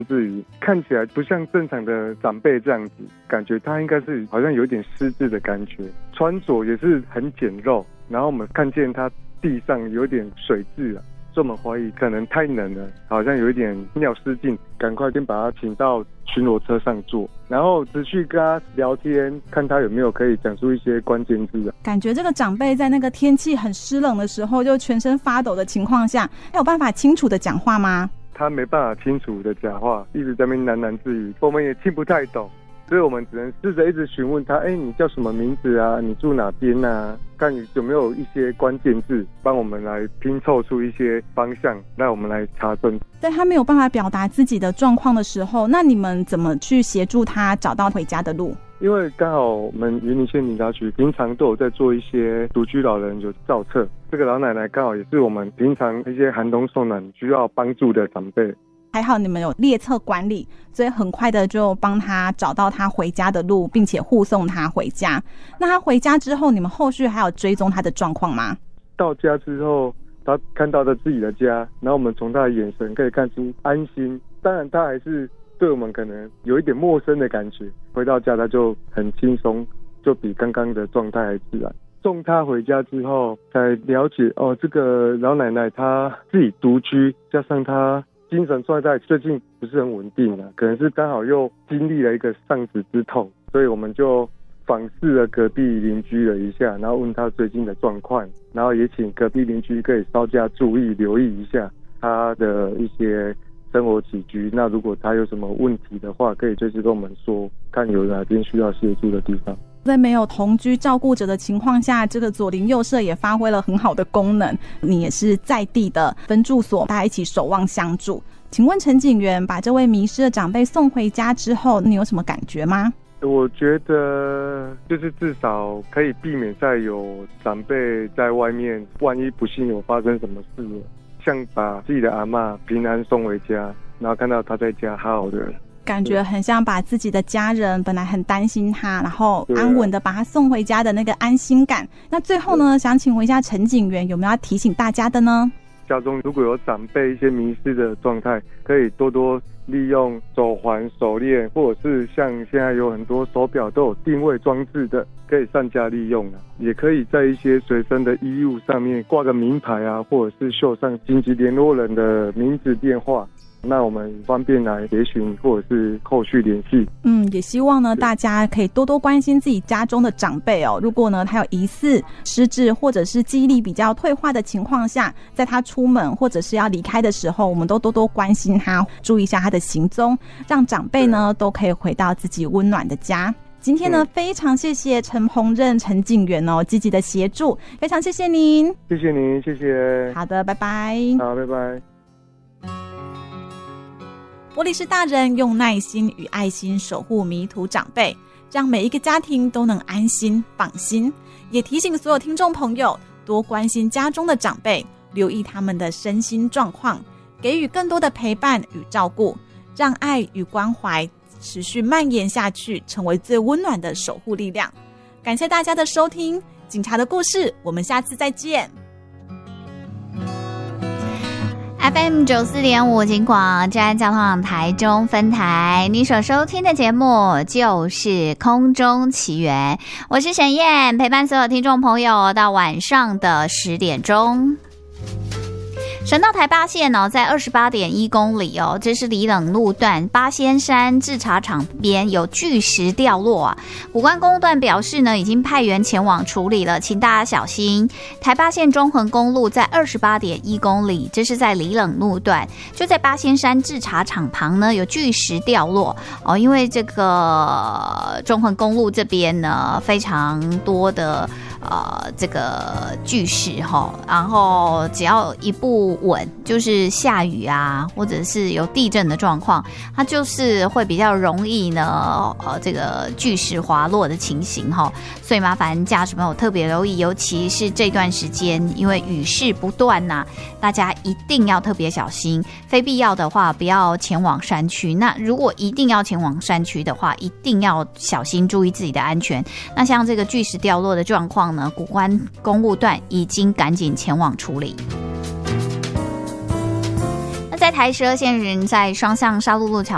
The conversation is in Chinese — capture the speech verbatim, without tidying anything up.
至于看起来不像正常的长辈这样子，感觉他应该是好像有点失智的感觉，穿着也是很简陋，然后我们看见他地上有点水渍啊，所以我们怀疑可能太冷了，好像有一点尿失禁，赶快先把他请到巡逻车上坐，然后持续跟他聊天，看他有没有可以讲出一些关键字啊。 感觉这个长辈在那个天气很湿冷的时候，就全身发抖的情况下，他有办法清楚的讲话吗？ 他没办法清楚的讲话，一直在那边喃喃自语，我们也听不太懂，所以我们只能试着一直询问他，哎，你叫什么名字啊？你住哪边啊？看有没有一些关键字，帮我们来拼凑出一些方向，让我们来查证。 在他没有办法表达自己的状况的时候，那你们怎么去协助他找到回家的路？ 因为刚好我们云林县警察局平常都有在做一些独居老人有照册，这个老奶奶刚好也是我们平常一些寒冬受暖需要帮助的长辈。 还好你们有列册管理，所以很快的就帮他找到他回家的路，并且护送他回家。那他回家之后，你们后续还有追踪他的状况吗？ 到家之后，他看到了自己的家，然后我们从他的眼神可以看出安心，当然他还是对我们可能有一点陌生的感觉。回到家他就很轻松，就比刚刚的状态还自然。送他回家之后才了解，哦，这个老奶奶她自己独居，加上她精神状态最近不是很稳定啊，可能是刚好又经历了一个丧子之痛，所以我们就访视了隔壁邻居了一下，然后问他最近的状况，然后也请隔壁邻居可以稍加注意留意一下他的一些生活起居，那如果他有什么问题的话，可以随时跟我们说，看有哪边需要协助的地方。 在没有同居照顾者的情况下，这个左邻右舍也发挥了很好的功能，你也是在地的分驻所，大家一起守望相助。请问陈警员，把这位迷失的长辈送回家之后，你有什么感觉吗？ 我觉得就是至少可以避免再有长辈在外面，万一不幸有发生什么事了，像把自己的阿嬷平安送回家，然后看到他在家好好的， 感觉很像把自己的家人本来很担心他，然后安稳的把他送回家的那个安心感。那最后呢，想请问一下陈警员，有没有要提醒大家的呢？ 家中如果有长辈一些迷失的状态，可以多多利用手环、手链，或者是像现在有很多手表都有定位装置的，可以善加利用啊。也可以在一些随身的衣物上面挂个名牌啊，或者是绣上紧急联络人的名字、电话，那我们方便来协询或者是后续联系。嗯， 也希望呢大家可以多多关心自己家中的长辈哦。如果呢他有疑似失智或者是记忆力比较退化的情况下，在他出门或者是要离开的时候，我们都多多关心他，注意一下他的行踪，让长辈呢都可以回到自己温暖的家。今天呢、嗯、非常谢谢陈鹏任陈警员哦积极的协助，非常谢谢您。 谢谢您，谢谢。 好的，拜拜。 好，拜拜。 玻璃市大人用耐心与爱心守护迷途长辈，让每一个家庭都能安心放心。也提醒所有听众朋友多关心家中的长辈，留意他们的身心状况，给予更多的陪伴与照顾，让爱与关怀持续蔓延下去，成为最温暖的守护力量。感谢大家的收听，警察的故事，我们下次再见。 F M 九四点五警广治安交通网台中分台，你所收听的节目就是空中奇缘，我是沈燕，陪伴所有听众朋友到晚上的十点钟。省道台八线哦，在二十八点一公里哦，这是里冷路段八仙山制茶厂边有巨石掉落啊。古关公路段表示呢，已经派员前往处理了，请大家小心。台八线中横公路在二十八点一公里，这是在里冷路段，就在八仙山制茶厂旁呢有巨石掉落哦，因为这个中横公路这边呢非常多的呃这个巨石哈，然后只要一不稳，就是下雨啊，或者是有地震的状况，它就是会比较容易呢，呃，这个巨石滑落的情形哈，所以麻烦驾驶朋友特别留意，尤其是这段时间，因为雨势不断呐、啊，大家一定要特别小心，非必要的话不要前往山区。那如果一定要前往山区的话，一定要小心，注意自己的安全。那像这个巨石掉落的状况呢，古关公路段已经赶紧前往处理。在台十二线人在双向沙鹿路桥